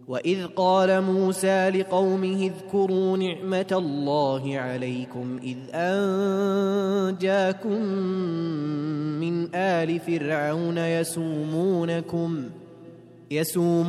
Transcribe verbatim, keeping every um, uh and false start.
وإذ قال موسى لقومه اذكروا نعمة الله عليكم إذ أنجاكم من آل فرعون يسومونكم يسومونكم